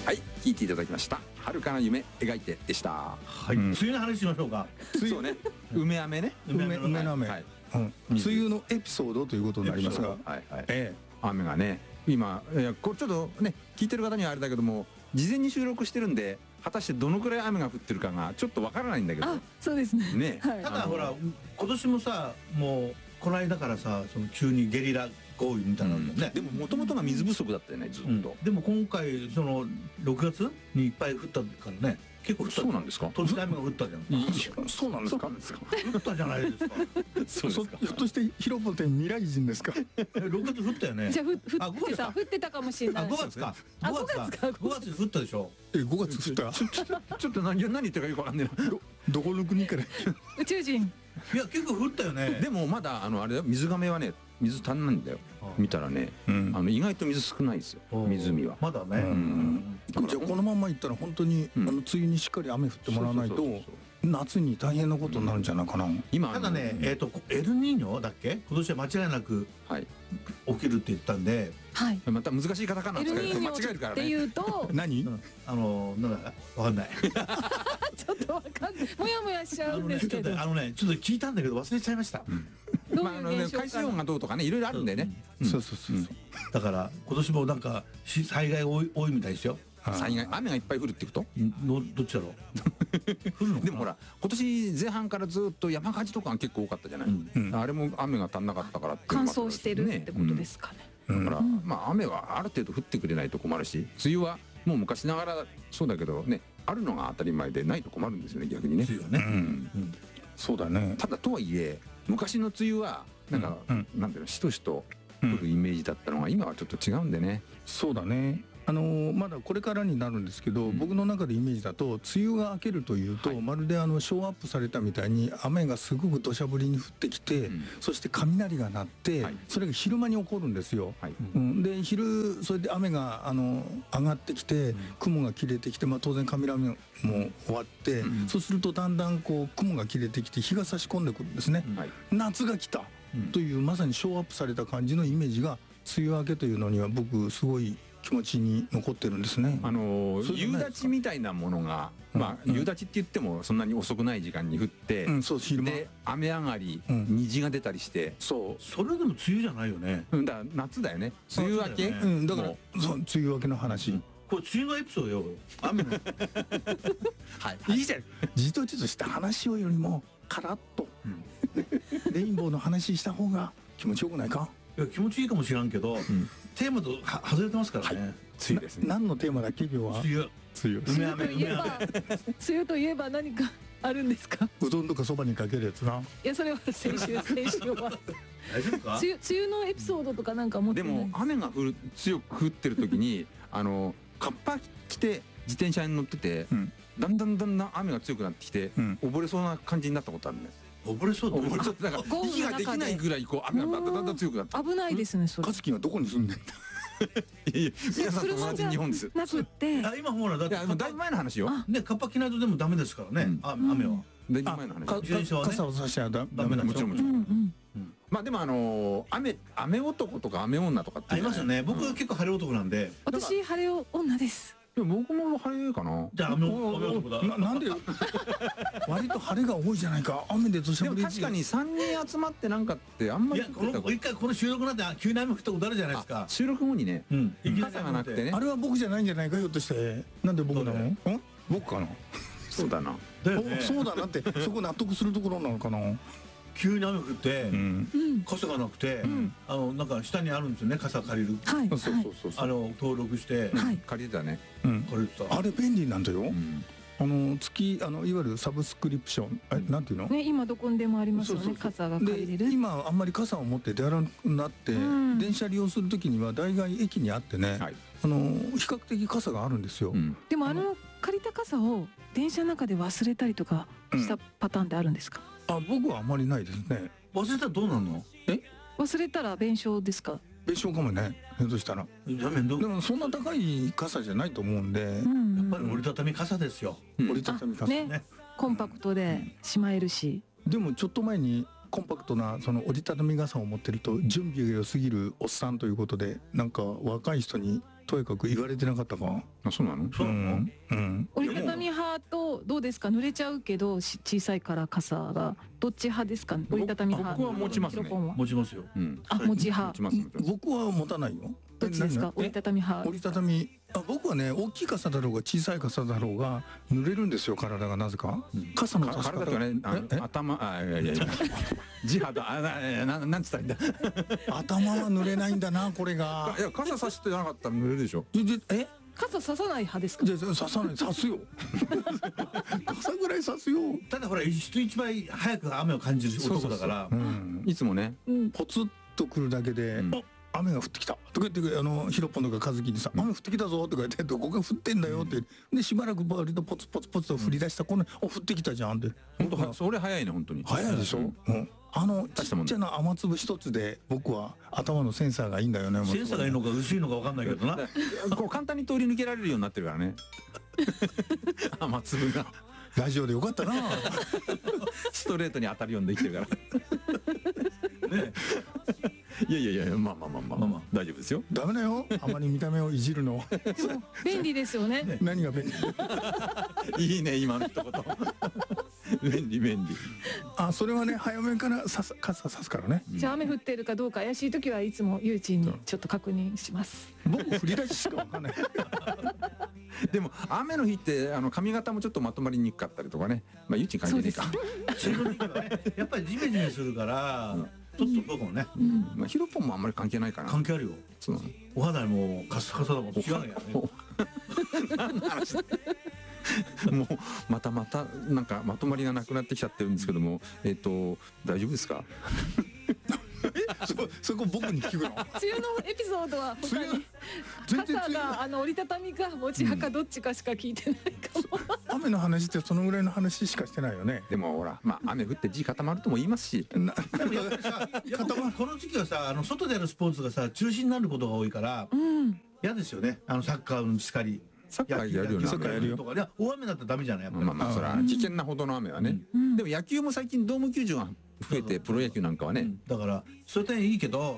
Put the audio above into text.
はい、聞いていただきました。遥かな夢描いてでした。 はい、梅雨の話しましょうか。 そうね、梅雨ね、 梅の雨、 梅雨のエピソードということになりますが、 雨がね、今これちょっとね聞いてる方にはあれだけども、事前に収録してるんで果たしてどのくらい雨が降ってるかがちょっとわからないんだけど。 そうですね。 ね、 ただほら今年もさ、もうこの間からさ、その急にゲリラ豪雨みたいなのね。 でも元々が水不足だったよね、ずっと。 でも今回その6月にいっぱい降ったからね、結構降った。 そうなんですか。 突然雨が降ったじゃん。 そうなんですか。 降ったじゃないですか。 そうですか。 ひょっとしてヒロポテン未来人ですか。 6月降ったよね。 じゃあ降ってたかもしれない。 5月か。5月に降ったでしょ。 5月降った。 ちょっと何言ってるかよくわかんないな。 どこの国から。 宇宙人。 いや結構降ったよね。 でもまだあれだよ、水がめはね水足んないんだよ。見たらね、意外と水少ないですよ、湖は。 まだね。 じゃあこのままいったら本当に梅雨にしっかり雨降ってもらわないと夏に大変なことになるんじゃないかな。 今ただね、エルニーニョだっけ、今年は間違いなく起きるって言ったんで、 また難しいカタカナ使うと間違えるからね。 っていうと何？ なんだわかんない。 ちょっとわかんない。もやもやしちゃうんですけど。 ちょっと聞いたんだけど忘れちゃいました。 海水温がどうとかね、いろいろあるんでね。 そう。 だから今年もなんか災害多いみたいですよ。 災害、雨がいっぱい降るってこと？ どっちだろう。 でもほら今年前半からずっと山火事とかが結構多かったじゃない。あれも雨が足んなかったからって乾燥してるってことですかね。 だから雨はある程度降ってくれないと困るし、梅雨はもう昔ながらそうだけどね、あるのが当たり前でないと困るんですよね、逆にね。 そうだね。 ただとはいえ昔の梅雨はなんかなんていうの、しとしと降るイメージだったのが今はちょっと違うんでね。 そうだね。まだこれからになるんですけど、僕の中でイメージだと梅雨が明けるというと、まるでショーアップされたみたいに雨がすごく土砂降りに降ってきて、そして雷が鳴って、それが昼間に起こるんですよ。で昼それで雨が上がってきて雲が切れてきて、当然雷も終わって、そうするとだんだんこう雲が切れてきて日が差し込んでくるんですね。夏が来たというまさにショーアップされた感じのイメージが梅雨明けというのには僕すごい気持ちに残ってるんですね。 夕立みたいなものが、夕立って言ってもそんなに遅くない時間に降って、で雨上がり虹が出たりして、 それでも梅雨じゃないよね。 だから夏だよね、梅雨明け。 だからそう梅雨明けの話。 これ梅雨のエピソードよ、雨の。 いいじゃん。 じとじとした話をよりもカラッとレインボーの話した方が気持ちよくないか。 いや気持ちいいかもしらんけど、テーマと外れてますからね。 梅雨ですね。 何のテーマだっけ今日は。 梅雨。 梅雨といえば何かあるんですか。 うどんとかそばにかけるやつな。 いやそれは先週は。 大丈夫か。 梅雨のエピソードとかなんか持ってない。 でも雨が強く降ってる時にカッパ着て自転車に乗ってて、だんだん雨が強くなってきて溺れそうな感じになったことあるんです。 溺れそうだから息ができないぐらい雨がだんだん強くなって。 危ないですねそれ。 カズキはどこに住んでんだ。 皆さんと同じ日本です。 なくって。 今ほらだってだいぶ前の話よ。 ね、カッパ着ないとでもダメですからね。雨は。 だいぶ前の話。 傘を差しちゃダメなんもちろんもちろん。でも雨男とか雨女とかってありますよね。僕結構晴れ男なんで。 私晴れ女です。 僕も晴れかな。 じゃあ雨男だ。 なんで割と晴れが多いじゃないか。雨で土砂降り。 確かに3人集まってなんかってあんまり。 一回この収録なんて急に雨降ったことあるじゃないですか。 収録後にね、傘がなくてね。 あれは僕じゃないんじゃないかひょっとして。なんで僕なの？僕かな。 そうだな。 そうだなってそこ納得するところなのかな。 急に雨降って傘がなくて、なんか下にあるんですよね、傘借りる。登録して借りてたね。 借りてた。あれ便利なんだよ。月いわゆるサブスクリプションなんていうの？ ね、今どこにでもありますよね、傘が借りれる。 今あんまり傘を持って出歩かなくなって電車利用するときには大概駅にあってね、比較的傘があるんですよ。 でも借りた傘を電車の中で忘れたりとかしたパターンってあるんですか？ 僕はあまりないですね。 忘れたらどうなの？ 忘れたら弁償ですか？ 弁償かもね。ひょっとしたら。でもそんな高い傘じゃないと思うんで、やっぱり折りたたみ傘ですよ。 折りたたみ傘ね。 コンパクトでしまえるし。 でもちょっと前にコンパクトなその折りたたみ傘を持ってると準備が良すぎるおっさんということで、なんか若い人にとにかく言われてなかったか。 あ、そうなの？ そうなの？ 折りたたみ派とどうですか？濡れちゃうけど小さいから傘がどっち派ですか？折りたたみ派。 僕は持ちますね。 持ちますよ。 あ、持ち派。 僕は持たないよ。 どっちですか？折りたたみ派。 折りたたみ。僕はね、大きい傘だろうが小さい傘だろうが濡れるんですよ、体がなぜか。傘の差し方がね、頭、地肌、なんつったらいいんだ。 頭は濡れないんだな、これが。 いや、傘差してなかったら濡れるでしょ。 傘差さない派ですか？ 差さない、差すよ。傘ぐらい差すよ。 ただほら、人一倍早く雨を感じる男だから、 いつもね、 ポツッとくるだけで。雨が降ってきたとか言ってヒロポンとか和樹にさ、雨降ってきたぞとか言って、どこが降ってんだよってで、しばらく割とポツポツポツと降り出したこの降ってきたじゃんって。 本当それ早いね、本当に早いでしょ。ちっちゃな雨粒一つで僕は頭のセンサーがいいんだよね。 センサーがいいのか薄いのか分かんないけどな。 こう簡単に通り抜けられるようになってるからね。雨粒がラジオでよかったな。 ストレートに当たるようにできてるからね。いや、まあ大丈夫ですよ。 ダメだよ、あまり見た目をいじるの。 便利ですよね。 何が便利？いいね、今の一言。便利。 あ、それはね、早めから傘さすからね。 じゃあ雨降ってるかどうか怪しい時はいつもゆうちんにちょっと確認します。 僕降り出ししかわかんない。 でも雨の日って髪型もちょっとまとまりにくかったりとかね。まあゆうちん関係ないか。 やっぱりジメジメするから。ちょっと僕もね、 まあヒロポンもあんまり関係ないかな。 関係あるよ。お肌もカサカサだもん。違うよね。 何の話？もうまたなんかまとまりがなくなってきちゃってるんですけども、大丈夫ですか？ そこ僕に聞くの？ 梅雨のエピソードは他に傘が折りたたみか持ち派かどっちかしか聞いてないかも。 雨の話ってそのぐらいの話しかしてないよね。 でもほら、まあ雨降って地固まるとも言いますし。 でもやっぱりさ、この時期はさ、外でやるスポーツがさ中止になることが多いから嫌ですよね。サッカーのしかり。 サッカーやるよね。 サッカーやるよとか。いや、大雨だったらダメじゃない。やっぱり。 まあそれは危険なほどの雨はね。でも野球も最近ドーム球場が増えて、プロ野球なんかはね。 だからそういう点いいけど、